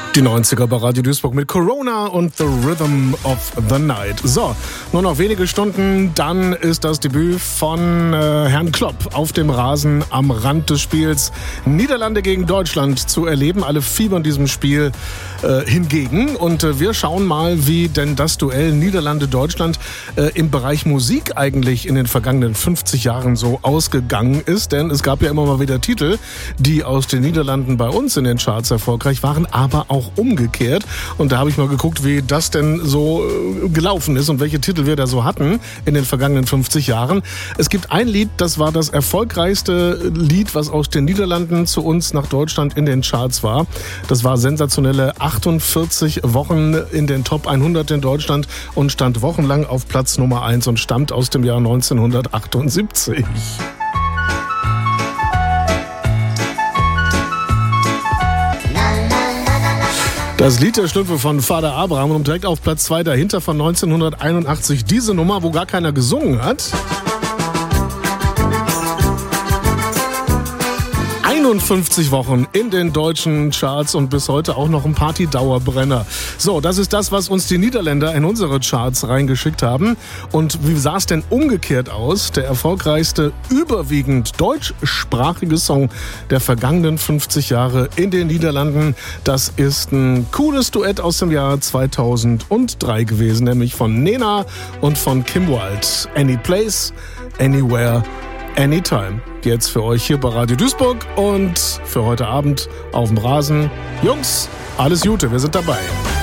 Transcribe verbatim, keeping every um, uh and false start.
Die neunziger bei Radio Duisburg mit Corona und The Rhythm of the Night. So, nur noch wenige Stunden, dann ist das Debüt von äh, Herrn Klopp auf dem Rasen am Rand des Spiels. Niederlande gegen Deutschland zu erleben. Alle fiebern diesem Spiel äh, hingegen. Und äh, wir schauen mal, wie denn das Duell Niederlande-Deutschland äh, im Bereich Musik eigentlich in den vergangenen fünfzig Jahren so ausgegangen ist. Denn es gab ja immer mal wieder Titel, die aus den Niederlanden bei uns in den Charts erfolgreich waren, aber auch umgekehrt. Und da habe ich mal geguckt, wie das denn so gelaufen ist und welche Titel wir da so hatten in den vergangenen fünfzig Jahren. Es gibt ein Lied, das war das erfolgreichste Lied, was aus den Niederlanden zu uns nach Deutschland in den Charts war. Das war sensationelle achtundvierzig Wochen in den Top hundert in Deutschland und stand wochenlang auf Platz Nummer eins und stammt aus dem Jahr neunzehnhundertachtundsiebzig. Das Lied der Schlümpfe von Vater Abraham und direkt auf Platz zwei dahinter von neunzehnhunderteinundachtzig diese Nummer, wo gar keiner gesungen hat. einundfünfzig Wochen in den deutschen Charts und bis heute auch noch ein Party-Dauerbrenner. So, das ist das, was uns die Niederländer in unsere Charts reingeschickt haben. Und wie sah es denn umgekehrt aus? Der erfolgreichste, überwiegend deutschsprachige Song der vergangenen fünfzig Jahre in den Niederlanden. Das ist ein cooles Duett aus dem Jahr zweitausenddrei gewesen, nämlich von Nena und von Kim Wilde. Any Place, Anywhere, Anytime. Jetzt für euch hier bei Radio Duisburg und für heute Abend auf dem Rasen. Jungs, alles Gute, wir sind dabei.